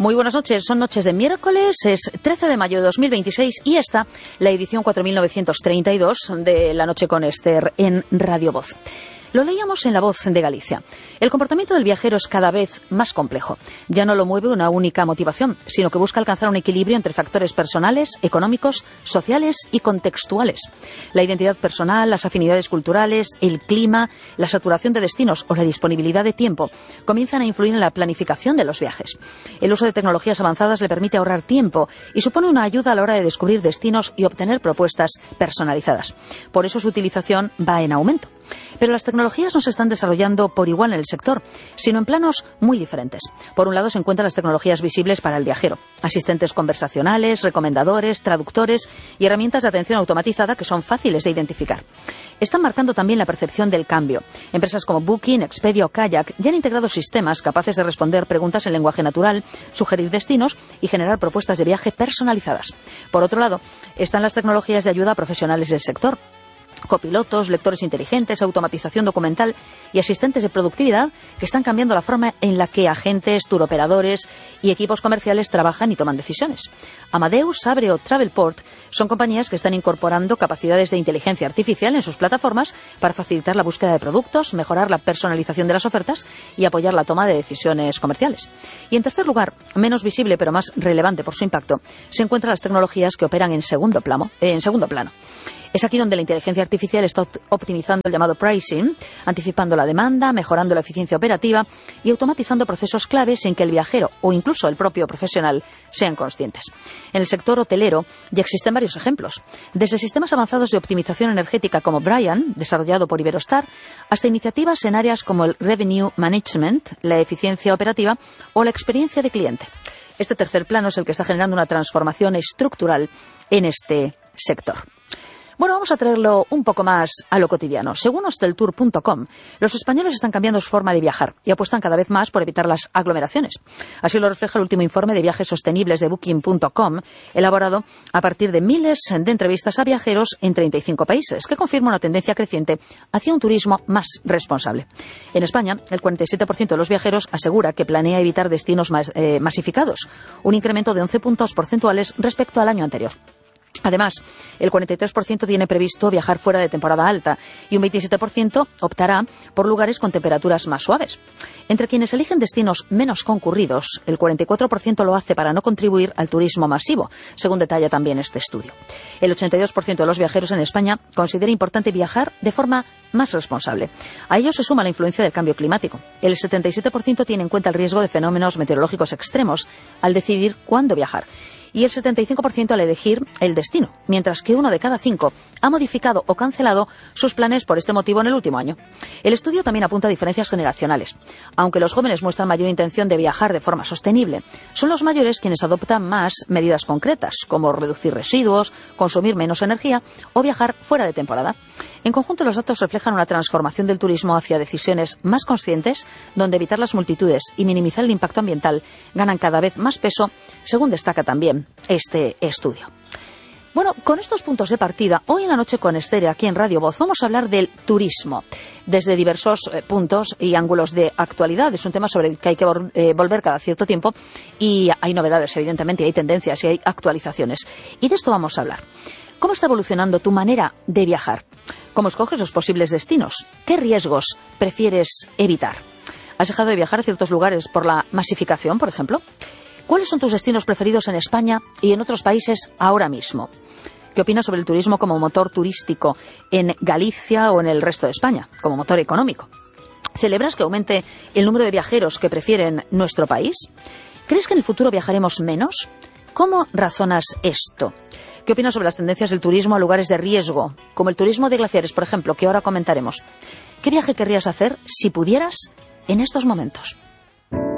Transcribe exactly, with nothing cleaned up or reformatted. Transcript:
Muy buenas noches, son noches de miércoles, es trece de mayo de dos mil veintiséis y esta la edición cuatro mil novecientos treinta y dos de La Noche con Esther en Radio Voz. Lo leíamos en La Voz de Galicia. El comportamiento del viajero es cada vez más complejo. Ya no lo mueve una única motivación, sino que busca alcanzar un equilibrio entre factores personales, económicos, sociales y contextuales. La identidad personal, las afinidades culturales, el clima, la saturación de destinos o la disponibilidad de tiempo comienzan a influir en la planificación de los viajes. El uso de tecnologías avanzadas le permite ahorrar tiempo y supone una ayuda a la hora de descubrir destinos y obtener propuestas personalizadas. Por eso su utilización va en aumento. Pero las tecnologías no se están desarrollando por igual en el sector, sino en planos muy diferentes. Por un lado se encuentran las tecnologías visibles para el viajero, asistentes conversacionales, recomendadores, traductores y herramientas de atención automatizada que son fáciles de identificar. Están marcando también la percepción del cambio. Empresas como Booking, Expedia o Kayak ya han integrado sistemas capaces de responder preguntas en lenguaje natural, sugerir destinos y generar propuestas de viaje personalizadas. Por otro lado, están las tecnologías de ayuda a profesionales del sector. Copilotos, lectores inteligentes, automatización documental y asistentes de productividad que están cambiando la forma en la que agentes, turoperadores y equipos comerciales trabajan y toman decisiones. Amadeus, Sabre o Travelport son compañías que están incorporando capacidades de inteligencia artificial en sus plataformas para facilitar la búsqueda de productos, mejorar la personalización de las ofertas y apoyar la toma de decisiones comerciales. Y en tercer lugar, menos visible pero más relevante por su impacto, se encuentran las tecnologías que operan en segundo plano. Eh, en segundo plano. Es aquí donde la inteligencia artificial está optimizando el llamado pricing, anticipando la demanda, mejorando la eficiencia operativa y automatizando procesos clave sin que el viajero o incluso el propio profesional sean conscientes. En el sector hotelero ya existen varios ejemplos, desde sistemas avanzados de optimización energética como Brian, desarrollado por Iberostar, hasta iniciativas en áreas como el Revenue Management, la eficiencia operativa o la experiencia de cliente. Este tercer plano es el que está generando una transformación estructural en este sector. Bueno, vamos a traerlo un poco más a lo cotidiano. Según hosteltour punto com, los españoles están cambiando su forma de viajar y apuestan cada vez más por evitar las aglomeraciones. Así lo refleja el último informe de viajes sostenibles de Booking punto com, elaborado a partir de miles de entrevistas a viajeros en treinta y cinco países, que confirma una tendencia creciente hacia un turismo más responsable. En España, el cuarenta y siete por ciento de los viajeros asegura que planea evitar destinos más, eh, masificados, un incremento de once puntos porcentuales respecto al año anterior. Además, el cuarenta y tres por ciento tiene previsto viajar fuera de temporada alta y un veintisiete por ciento optará por lugares con temperaturas más suaves. Entre quienes eligen destinos menos concurridos, el cuarenta y cuatro por ciento lo hace para no contribuir al turismo masivo, según detalla también este estudio. El ochenta y dos por ciento de los viajeros en España considera importante viajar de forma más responsable. A ello se suma la influencia del cambio climático. El setenta y siete por ciento tiene en cuenta el riesgo de fenómenos meteorológicos extremos al decidir cuándo viajar. Y el setenta y cinco por ciento al elegir el destino, mientras que uno de cada cinco ha modificado o cancelado sus planes por este motivo en el último año. El estudio también apunta a diferencias generacionales. Aunque los jóvenes muestran mayor intención de viajar de forma sostenible, son los mayores quienes adoptan más medidas concretas, como reducir residuos, consumir menos energía o viajar fuera de temporada. En conjunto, los datos reflejan una transformación del turismo hacia decisiones más conscientes, donde evitar las multitudes y minimizar el impacto ambiental ganan cada vez más peso, según destaca también este estudio. Bueno, con estos puntos de partida, hoy en La Noche con Esther, aquí en Radio Voz, vamos a hablar del turismo desde diversos eh, puntos y ángulos de actualidad. Es un tema sobre el que hay que vol- eh, volver cada cierto tiempo y hay novedades, evidentemente, y hay tendencias y hay actualizaciones. Y de esto vamos a hablar. ¿Cómo está evolucionando tu manera de viajar? ¿Cómo escoges los posibles destinos? ¿Qué riesgos prefieres evitar? ¿Has dejado de viajar a ciertos lugares por la masificación, por ejemplo? ¿Cuáles son tus destinos preferidos en España y en otros países ahora mismo? ¿Qué opinas sobre el turismo como motor turístico en Galicia o en el resto de España, como motor económico? ¿Celebras que aumente el número de viajeros que prefieren nuestro país? ¿Crees que en el futuro viajaremos menos? ¿Cómo razonas esto? ¿Qué opinas sobre las tendencias del turismo a lugares de riesgo, como el turismo de glaciares, por ejemplo, que ahora comentaremos? ¿Qué viaje querrías hacer si pudieras en estos momentos?